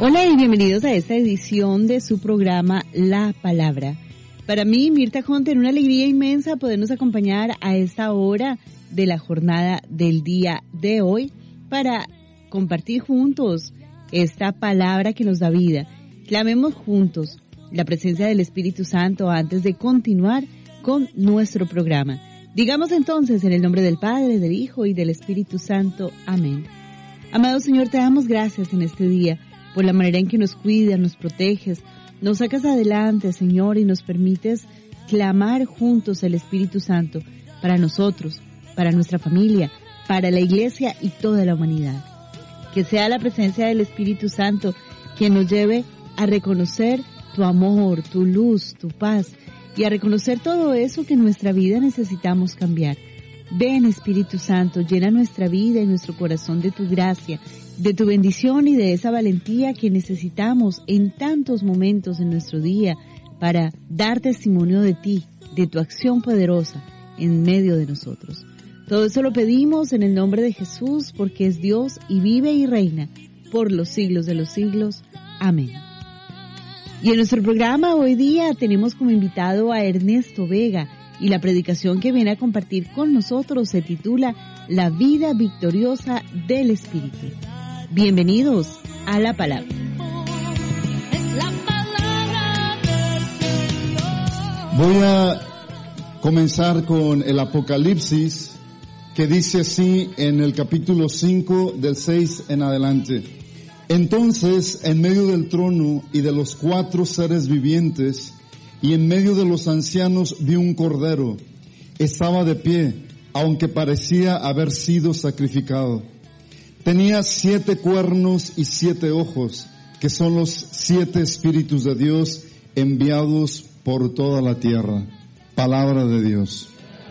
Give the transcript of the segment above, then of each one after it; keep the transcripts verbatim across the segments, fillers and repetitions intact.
Hola y bienvenidos a esta edición de su programa La Palabra. Para mí, Mirta Conte, una alegría inmensa podernos acompañar a esta hora de la jornada del día de hoy para compartir juntos esta palabra que nos da vida. Clamemos juntos la presencia del Espíritu Santo antes de continuar con nuestro programa. Digamos entonces en el nombre del Padre, del Hijo y del Espíritu Santo. Amén. Amado Señor, te damos gracias en este día por la manera en que nos cuidas, nos proteges, nos sacas adelante, Señor, y nos permites clamar juntos el Espíritu Santo para nosotros, para nuestra familia, para la iglesia y toda la humanidad. Que sea la presencia del Espíritu Santo quien nos lleve a reconocer tu amor, tu luz, tu paz y a reconocer todo eso que en nuestra vida necesitamos cambiar. Ven, Espíritu Santo, llena nuestra vida y nuestro corazón de tu gracia, de tu bendición y de esa valentía que necesitamos en tantos momentos en nuestro día para dar testimonio de ti, de tu acción poderosa en medio de nosotros. Todo eso lo pedimos en el nombre de Jesús, porque es Dios y vive y reina por los siglos de los siglos. Amén. Y en nuestro programa hoy día tenemos como invitado a Ernesto Vega, y la predicación que viene a compartir con nosotros se titula La vida victoriosa del Espíritu. Bienvenidos a La Palabra. Voy a comenzar con el Apocalipsis, que dice así en el capítulo cinco, del seis en adelante. Entonces, en medio del trono y de los cuatro seres vivientes, y en medio de los ancianos vi un cordero. Estaba de pie, aunque parecía haber sido sacrificado. Tenía siete cuernos y siete ojos, que son los siete espíritus de Dios enviados por toda la tierra. Palabra de Dios.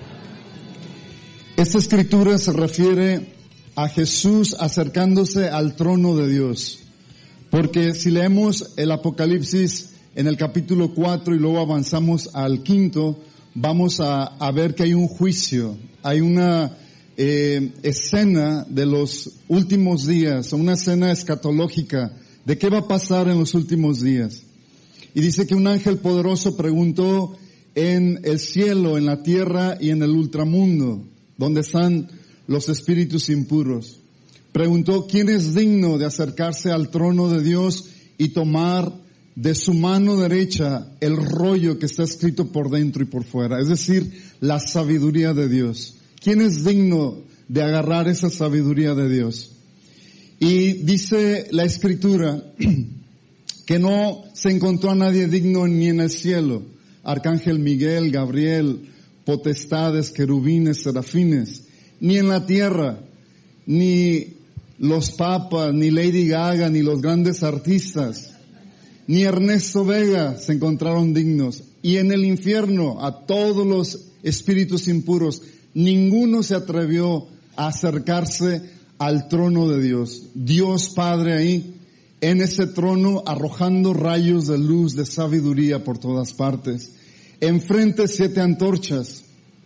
Esta escritura se refiere a Jesús acercándose al trono de Dios. Porque si leemos el Apocalipsis en el capítulo cuatro y luego avanzamos al quinto, vamos a, a ver que hay un juicio, hay una eh, escena de los últimos días, una escena escatológica de qué va a pasar en los últimos días. Y dice que un ángel poderoso preguntó en el cielo, en la tierra y en el ultramundo, donde están los espíritus impuros. Preguntó quién es digno de acercarse al trono de Dios y tomar de su mano derecha el rollo que está escrito por dentro y por fuera, es decir, la sabiduría de Dios. ¿Quién es digno de agarrar esa sabiduría de Dios? Y dice la Escritura que no se encontró a nadie digno ni en el cielo. Arcángel Miguel, Gabriel, potestades, querubines, serafines, ni en la tierra, ni los papas, ni Lady Gaga, ni los grandes artistas, ni Ernesto Vega se encontraron dignos. Y en el infierno, a todos los espíritus impuros, ninguno se atrevió a acercarse al trono de Dios. Dios Padre ahí, en ese trono, arrojando rayos de luz, de sabiduría por todas partes. Enfrente siete antorchas,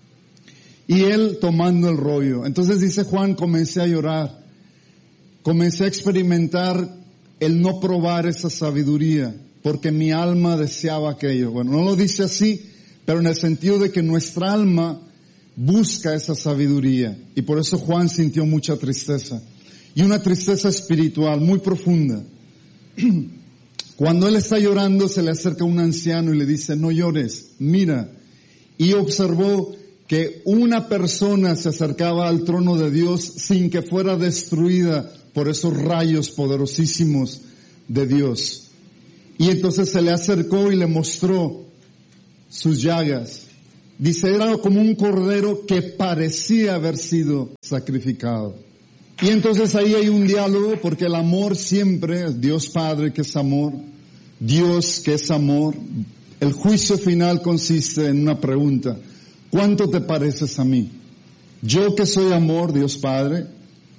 y Él tomando el rollo. Entonces dice Juan, comencé a llorar, comencé a experimentar el no probar esa sabiduría, porque mi alma deseaba aquello. Bueno, no lo dice así, pero en el sentido de que nuestra alma busca esa sabiduría. Y por eso Juan sintió mucha tristeza. Y una tristeza espiritual muy profunda. Cuando él está llorando, se le acerca un anciano y le dice, no llores, mira. Y observó que una persona se acercaba al trono de Dios sin que fuera destruida por esos rayos poderosísimos de Dios. Y entonces se le acercó y le mostró sus llagas. Dice, era como un cordero que parecía haber sido sacrificado. Y entonces ahí hay un diálogo, porque el amor siempre, Dios Padre que es amor, Dios que es amor. El juicio final consiste en una pregunta: ¿cuánto te pareces a mí? Yo que soy amor, Dios Padre,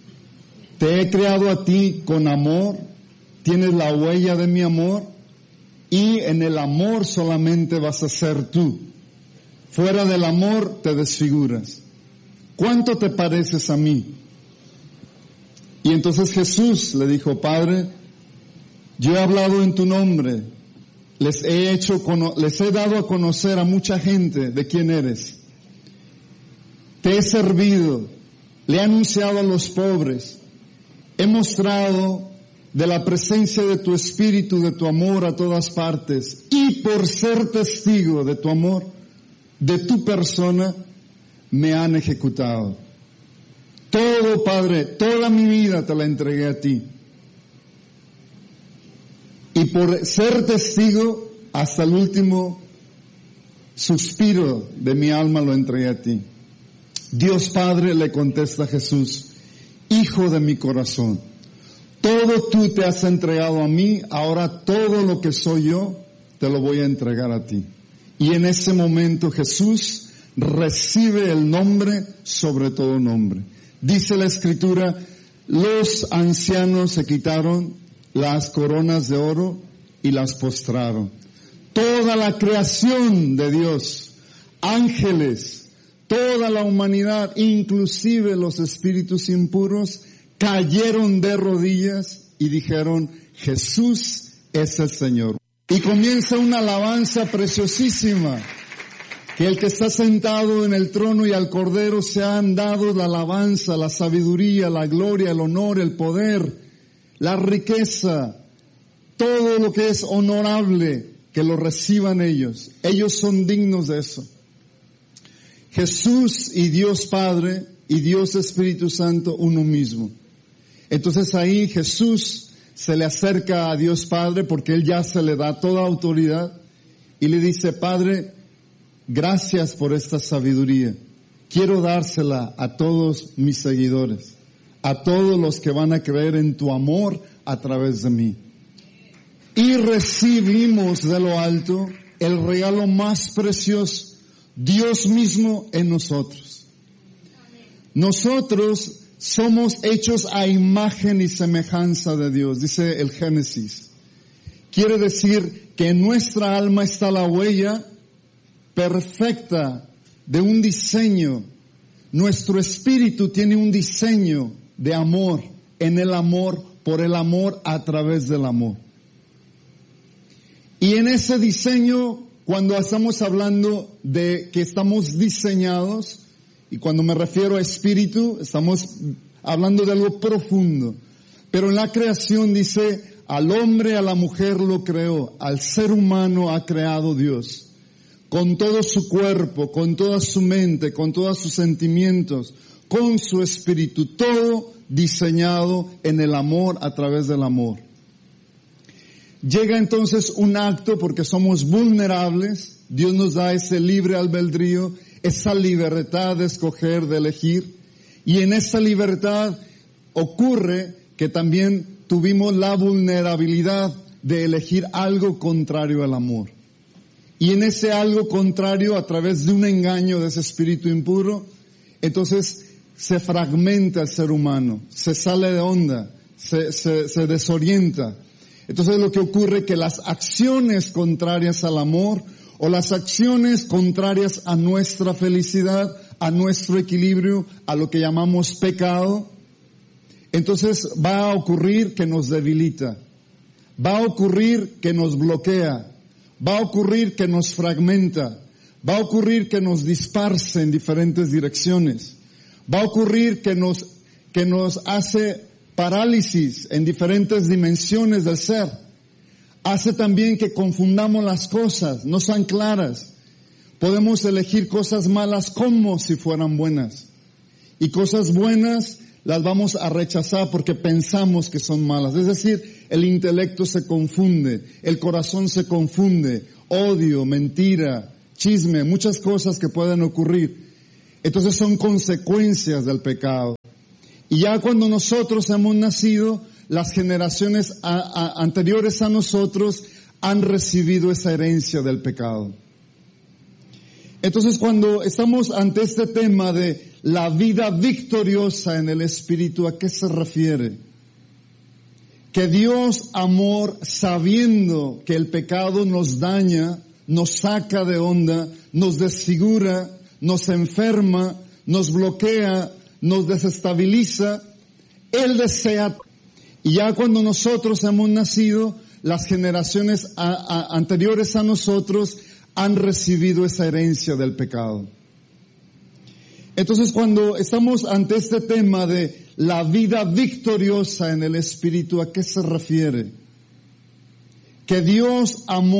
te he creado a ti con amor, tienes la huella de mi amor, y en el amor solamente vas a ser tú. Fuera del amor te desfiguras. ¿Cuánto te pareces a mí? Y entonces Jesús le dijo, Padre, Yo he hablado en tu nombre, les he hecho, les he dado a conocer a mucha gente de quién eres. Te he servido, le he anunciado a los pobres, he mostrado de la presencia de tu espíritu, de tu amor a todas partes, y por ser testigo de tu amor, de tu persona, me han ejecutado. Todo, Padre, toda mi vida te la entregué a ti. Y por ser testigo, hasta el último suspiro de mi alma lo entregué a ti. Dios Padre le contesta a Jesús, Hijo de mi corazón, todo tú te has entregado a mí, ahora todo lo que soy yo te lo voy a entregar a ti. Y en ese momento Jesús recibe el nombre sobre todo nombre. Dice la Escritura, los ancianos se quitaron las coronas de oro y las postraron. Toda la creación de Dios, ángeles, toda la humanidad, inclusive los espíritus impuros, cayeron de rodillas y dijeron, Jesús es el Señor. Y comienza una alabanza preciosísima, que el que está sentado en el trono y al Cordero se han dado la alabanza, la sabiduría, la gloria, el honor, el poder, la riqueza, todo lo que es honorable, que lo reciban ellos. Ellos son dignos de eso. Jesús y Dios Padre y Dios Espíritu Santo uno mismo. Entonces ahí Jesús se le acerca a Dios Padre porque Él ya se le da toda autoridad y le dice, Padre, gracias por esta sabiduría. Quiero dársela a todos mis seguidores, a todos los que van a creer en tu amor a través de mí. Y recibimos de lo alto el regalo más precioso, Dios mismo en nosotros. Nosotros somos hechos a imagen y semejanza de Dios, dice el Génesis. Quiere decir que en nuestra alma está la huella perfecta de un diseño. Nuestro espíritu tiene un diseño de amor, en el amor, por el amor, a través del amor. Y en ese diseño, cuando estamos hablando de que estamos diseñados, y cuando me refiero a espíritu, estamos hablando de algo profundo. Pero en la creación dice, al hombre, a la mujer lo creó, al ser humano ha creado Dios. Con todo su cuerpo, con toda su mente, con todos sus sentimientos, con su espíritu, todo diseñado en el amor, a través del amor. Llega entonces un acto, porque somos vulnerables, Dios nos da ese libre albedrío, esa libertad de escoger, de elegir, y en esa libertad ocurre que también tuvimos la vulnerabilidad de elegir algo contrario al amor. Y en ese algo contrario, a través de un engaño de ese espíritu impuro, entonces se fragmenta el ser humano, se sale de onda, se, se, se desorienta. Entonces lo que ocurre es que las acciones contrarias al amor, o las acciones contrarias a nuestra felicidad, a nuestro equilibrio, a lo que llamamos pecado, entonces va a ocurrir que nos debilita, va a ocurrir que nos bloquea, va a ocurrir que nos fragmenta, va a ocurrir que nos dispersa en diferentes direcciones, va a ocurrir que nos, que nos hace parálisis en diferentes dimensiones del ser. Hace también que confundamos las cosas, no sean claras. Podemos elegir cosas malas como si fueran buenas. Y cosas buenas las vamos a rechazar porque pensamos que son malas. Es decir, el intelecto se confunde, el corazón se confunde, odio, mentira, chisme, muchas cosas que pueden ocurrir. Entonces son consecuencias del pecado. Y ya cuando nosotros hemos nacido, las generaciones a, a, anteriores a nosotros han recibido esa herencia del pecado. Entonces cuando estamos ante este tema de la vida victoriosa en el Espíritu, ¿a qué se refiere? Que Dios, amor, sabiendo que el pecado nos daña, nos saca de onda, nos desfigura, nos enferma, nos bloquea, nos desestabiliza, Él desea. Y ya cuando nosotros hemos nacido, las generaciones a, a, anteriores a nosotros han recibido esa herencia del pecado. Entonces, cuando estamos ante este tema de la vida victoriosa en el Espíritu, ¿a qué se refiere? Que Dios amó